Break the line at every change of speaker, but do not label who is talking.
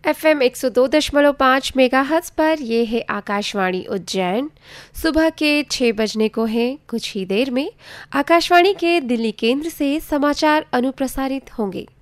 FM 102.5 megahertz पर ये है आकाशवाणी उज्जैन। सुबह के 6 बजने को हैं। कुछ ही देर में आकाशवाणी के दिल्ली केंद्र से समाचार अनुप्रसारित होंगे।